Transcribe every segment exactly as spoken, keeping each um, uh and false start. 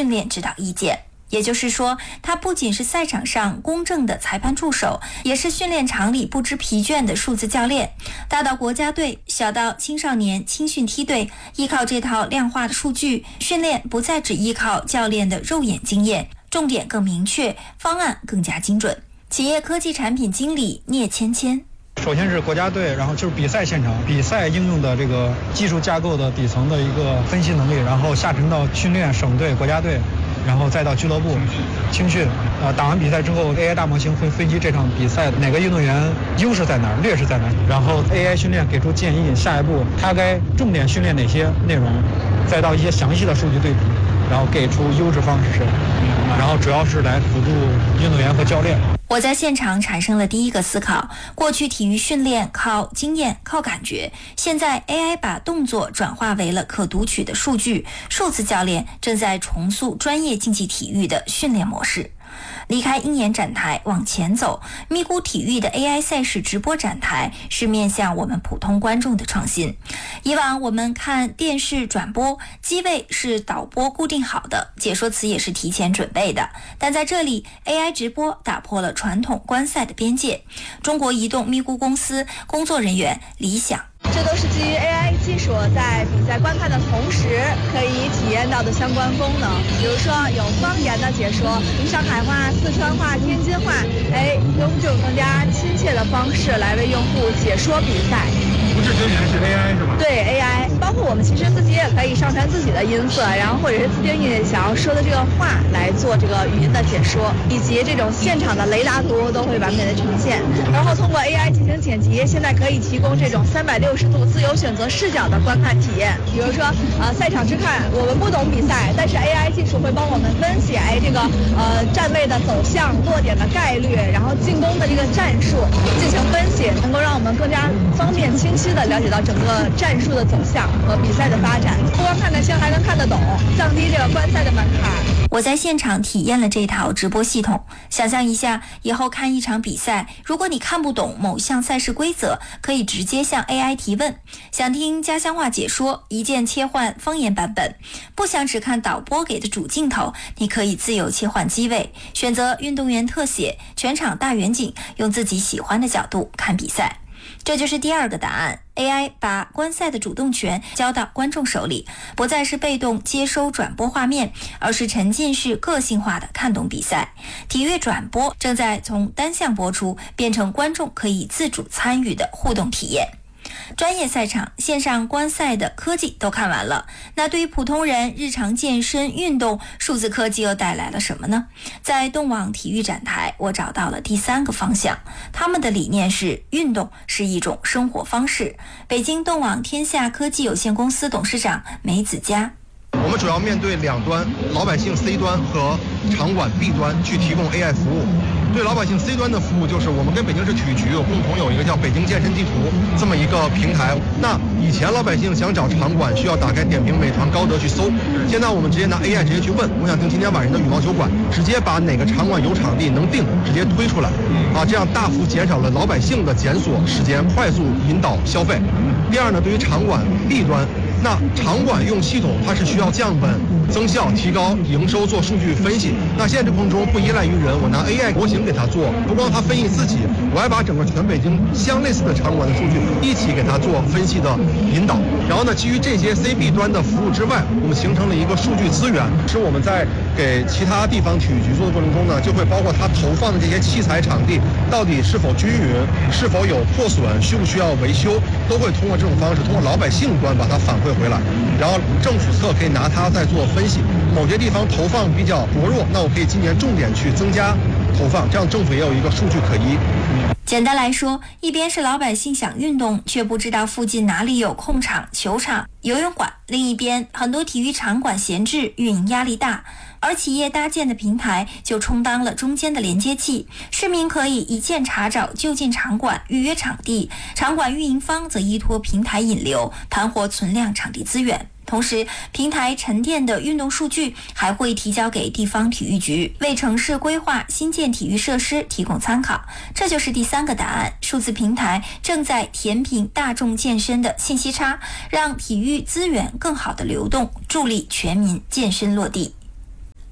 训练指导意见。也就是说，他不仅是赛场上公正的裁判助手，也是训练场里不知疲倦的数字教练。大到国家队，小到青少年青训梯队，依靠这套量化的数据，训练不再只依靠教练的肉眼经验，重点更明确，方案更加精准。企业科技产品经理聂芊芊。 首先是国家队，然后就是比赛现场，比赛应用的这个技术架构的底层的一个分析能力，然后下沉到训练、省队、国家队，然后再到俱乐部、青训。呃，打完比赛之后 ，A I 大模型会分析这场比赛哪个运动员优势在哪儿、劣势在哪儿，然后 A I 训练给出建议，下一步他该重点训练哪些内容，再到一些详细的数据对比，然后给出优质方是谁，然后主要是来辅助运动员和教练。 我在现场产生了第一个思考，过去体育训练靠经验靠感觉，现在 A I 把动作转化为了可读取的数据，数字教练正在重塑专业竞技体育的训练模式。离开鹰眼展台往前走，咪咕体育的 A I 赛事直播展台是面向我们普通观众的创新。以往我们看电视转播，机位是导播固定好的，解说词也是提前准备的，但在这里 A I 直播打破了传统观赛的边界。中国移动咪咕公司工作人员李想， 这都是基于 A I 技术在比赛观看的同时可以体验到的相关功能，比如说有方言的解说，上海话、四川话、天津话，哎，用这种更加亲切的方式来为用户解说比赛。 不是真人，是 A I 是吧？ 对 A I， 包括我们其实自己也可以上传自己的音色，然后或者是自定义想要说的这个话来做这个语音的解说，以及这种现场的雷达图都会完美的呈现。然后通过 A I 进行剪辑，现在可以提供这种三百六十度自由选择视角的观看体验。比如说，呃，赛场之看，我们不懂比赛，但是 A I 技术会帮我们分析，哎，这个呃站位的走向、落点的概率，然后进攻的这个战术进行分析，能够让我们更加方便清晰的了解到整个战术的走向和比赛的发展，不光看得清，还能看得懂，降低这个观赛的门槛。 我在现场体验了这套直播系统，想象一下，以后看一场比赛，如果你看不懂某项赛事规则，可以直接向 A I 提问。想听家乡话解说，一键切换方言版本；不想只看导播给的主镜头，你可以自由切换机位，选择运动员特写、全场大远景，用自己喜欢的角度看比赛。这就是第二个答案， A I 把观赛的主动权交到观众手里，不再是被动接收转播画面，而是沉浸式个性化的看懂比赛。体育转播正在从单向播出变成观众可以自主参与的互动体验。专业赛场、线上观赛的科技都看完了，那对于普通人日常健身运动，数字科技又带来了什么呢？在动网体育展台，我找到了第三个方向，他们的理念是运动是一种生活方式。北京动网天下科技有限公司董事长梅子佳， 我们主要面对两端，老百姓 C 端和场馆 B 端去提供 A I 服务。对老百姓 C 端的服务，就是我们跟北京市体育局有共同有一个叫北京健身地图这么一个平台。那以前老百姓想找场馆需要打开点评、美团、高德去搜，现在我们直接拿 A I 直接去问，我想订今天晚上的羽毛球馆，直接把哪个场馆有场地能订，直接推出来，啊，这样大幅减少了老百姓的检索时间，快速引导消费。第二呢，对于场馆 B 端。那场馆用系统，它是需要降本增效、提高营收、做数据分析。那现在这过程中不依赖于人，我拿 A I 模型给它做，不光它分析自己，我还把整个全北京相类似的场馆的数据一起给它做分析的引导。然后呢，基于这些 C B 端的服务之外，我们形成了一个数据资源，是我们在给其他地方体育局做的过程中呢，就会包括它投放的这些器材场地到底是否均匀，是否有破损，需不需要维修，都会通过这种方式，通过老百姓端把它反馈回来，然后政府侧可以拿它再做分析，某些地方投放比较薄弱，那我可以今年重点去增加投放，这样政府也有一个数据可依。 简单来说，一边是老百姓想运动，却不知道附近哪里有空场、球场、游泳馆；另一边，很多体育场馆闲置，运营压力大，而企业搭建的平台就充当了中间的连接器，市民可以一键查找就近场馆，预约场地，场馆运营方则依托平台引流，盘活存量场地资源。同时，平台沉淀的运动数据还会提交给地方体育局，为城市规划新建体育设施提供参考。这就是第三个答案，数字平台正在填平大众健身的信息差，让体育资源更好的流动，助力全民健身落地。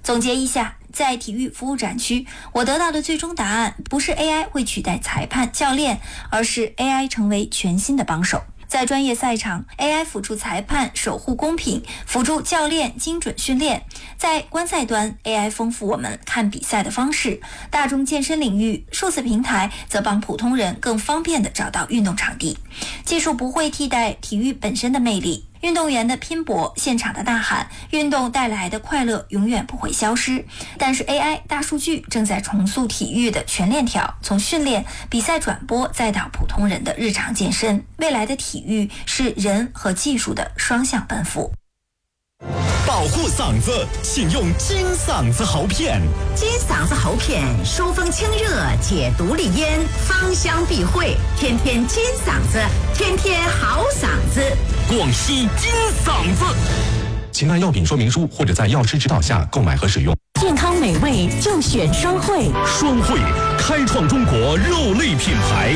总结一下，在体育服务展区，我得到的最终答案不是 A I 会取代裁判、教练，而是 A I 成为全新的帮手。在专业赛场 ，A I 辅助裁判守护公平，辅助教练精准训练；在观赛端 ，A I 丰富我们看比赛的方式；大众健身领域，数字平台则帮普通人更方便地找到运动场地。技术不会替代体育本身的魅力。运动员的拼搏，现场的呐喊，运动带来的快乐永远不会消失。但是 A I 大数据正在重塑体育的全链条，从训练、比赛转播，再到普通人的日常健身。未来的体育是人和技术的双向奔赴。 保护嗓子，请用金嗓子喉片。 金嗓子喉片疏风清热，解毒利咽，芳香避秽，天天金嗓子，天天好嗓子。 广西金嗓子，请按药品说明书或者在药师指导下购买和使用。 健康美味就选双汇， 双汇开创中国肉类品牌。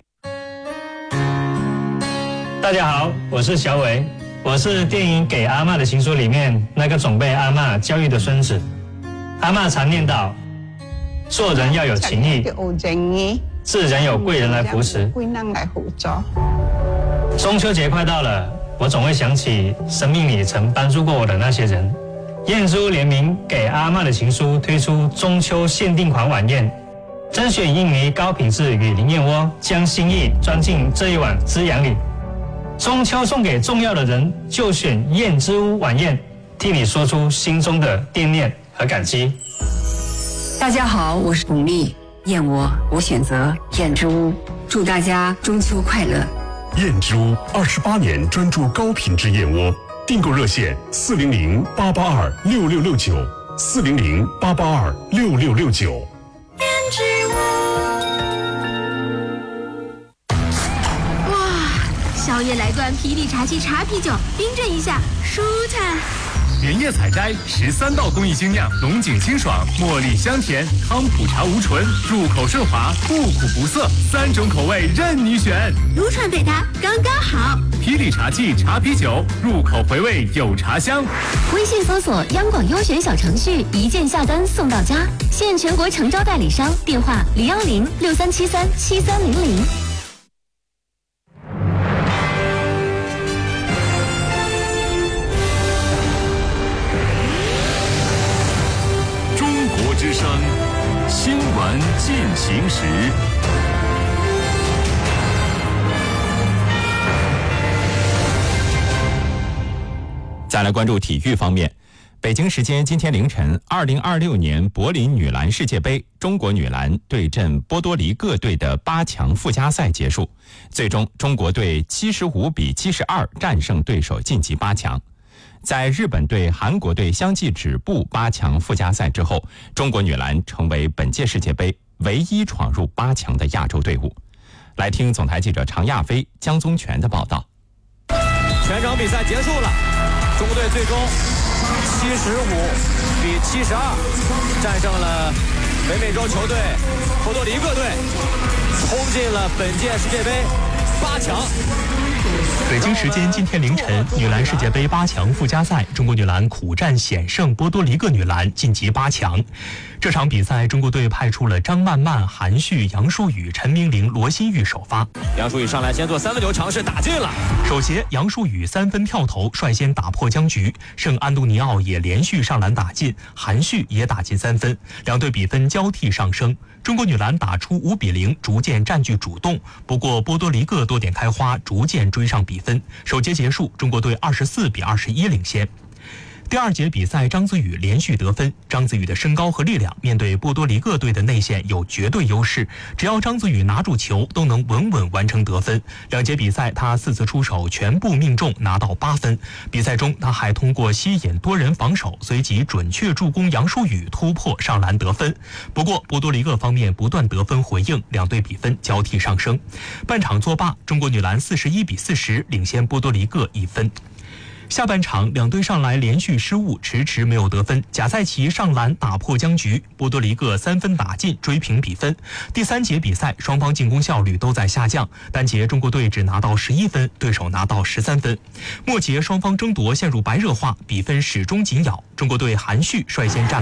大家好，我是小伟。我是电影《给阿嬷的情书》里面那个总被阿嬷教育的孙子。阿嬷常念叨，做人要有情义，自然有贵人来扶持。中秋节快到了，我总会想起生命里曾帮助过我的那些人。燕珠联名《给阿嬷的情书》推出中秋限定款晚宴，甄选印尼高品质雨林燕窝，将心意装进这一碗滋养里。中秋送给重要的人，就选燕之屋晚宴，替你说出心中的惦念和感激。 大家好，我是巩俐，燕窝我选择燕之屋，祝大家中秋快乐。 燕之屋二十八年专注高品质燕窝，订购热线四零零八八二六六六九，四零零八八二六六六九。 燕之屋。 宵夜来罐皮里茶七茶啤酒，冰镇一下，舒坦。 连夜采摘十三道工艺精酿，龙井清爽，茉莉香甜，康普茶无醇，入口顺滑，不苦不涩，三种口味任你选。 撸串配它刚刚好。 皮里茶器茶啤酒，入口回味有茶香。 微信搜索央广优选小程序，一键下单送到家，现全国诚招代理商，电话零幺零六三七三七三零零。 之声新闻进行时。再来关注体育方面，北京时间今天凌晨，二零二六年柏林女篮世界杯，中国女篮对阵波多黎各队的八强附加赛结束，最终中国队七十五比七十二战胜对手晋级八强。在日本队、韩国队相继止步八强附加赛之后，中国女篮成为本届世界杯唯一闯入八强的亚洲队伍。来听总台记者常亚飞、江宗全的报道。 全场比赛结束了，中国队最终七十五比七十二战胜了北美洲球队波多黎各队，冲进了本届世界杯八强。 北京时间今天凌晨，女篮世界杯八强附加赛，中国女篮苦战险胜波多黎各女篮，晋级八强。这场比赛，中国队派出了张曼曼、韩旭、杨舒雨、陈明玲、罗新玉首发。 杨舒雨上来先做三分球尝试，打进了。 首节，杨舒雨三分跳投率先打破僵局，圣安东尼奥也连续上篮打进，韩旭也打进三分，两队比分交替上升。中国女篮打出五比零，逐渐占据主动。不过波多黎各多点开花，逐渐追上比分。首节结束，中国队二十四比二十一领先。第二节比赛，张子宇连续得分。张子宇的身高和力量面对波多黎各队的内线有绝对优势，只要张子宇拿住球，都能稳稳完成得分。两节比赛，他四次出手全部命中，拿到八分。比赛中，他还通过吸引多人防守，随即准确助攻杨舒雨突破上篮得分。不过，波多黎各方面不断得分回应，两队比分交替上升。半场作罢，中国女篮四十一比四十领先波多黎各一分。下半场，两队上来连续失误，迟迟没有得分。贾赛奇上篮打破僵局，波多黎各三分打进，追平比分。第三节比赛，双方进攻效率都在下降，单节中国队只拿到十一分，对手拿到十三分。末节双方争夺陷入白热化，比分始终紧咬。中国队韩旭率先占